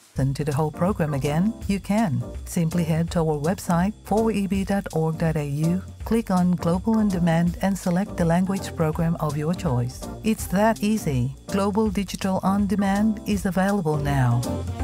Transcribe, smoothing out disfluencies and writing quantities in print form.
Listen to the whole program again? You can. Simply head to our website, 4eb.org.au, click on Global On Demand and select the language program of your choice. It's that easy. Global Digital On Demand is available now.